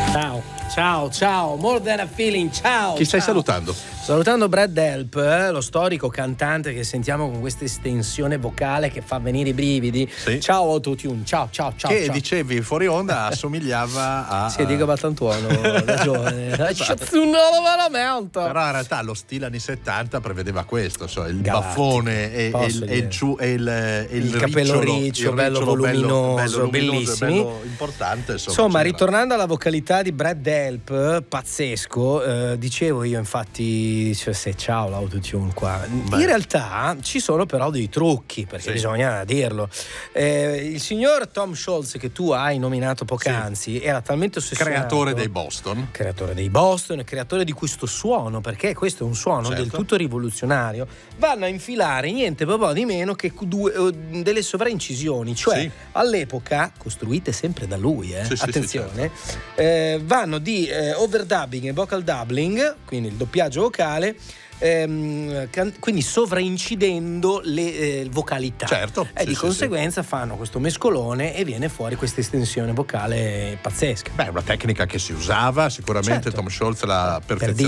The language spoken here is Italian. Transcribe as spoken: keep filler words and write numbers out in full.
Ciao, ciao, ciao, more than a feeling, ciao. Chi stai ciao. salutando? Salutando Brad Delp, lo storico cantante che sentiamo con questa estensione vocale che fa venire i brividi. Sì. Ciao Autotune, ciao, ciao, ciao. Che ciao. dicevi fuori onda assomigliava a... Sì, Diego Battantuono da giovane. Esatto. veramente. Però in realtà lo stile anni settanta prevedeva questo, so, il Galattico, baffone e, e posso il, e il, dire. ciu- e il, e il, Il capello ricciolo, riccio, il bello ricciolo voluminoso, bello, bello bellissimi. luminoso, bello importante. Insomma, Insomma, c'era. ritornando alla vocalità di Brad Delp, pazzesco, eh, dicevo io infatti, cioè, se ciao l'autotune qua. Beh. In realtà ci sono però dei trucchi, perché Sì. bisogna dirlo. Eh, il signor Tom Scholz che tu hai nominato poc'anzi sì. era talmente ossessionato, Creatore dei Boston. creatore dei Boston, creatore di questo suono, perché questo è un suono Certo. del tutto rivoluzionario. Vanno a infilare niente proprio di meno che due, eh, delle sovraincisioni, cioè Sì. all'epoca costruite sempre da lui, eh? Sì, sì, attenzione, sì, eh, vanno di eh, overdubbing e vocal doubling, quindi il doppiaggio vocale. Ehm, can- quindi sovraincidendo le eh, vocalità, Certo, e sì, di sì, conseguenza fanno questo mescolone e viene fuori questa estensione vocale pazzesca. Beh, è una tecnica che si usava, sicuramente Certo. Tom Scholz l'ha Per perfezionata.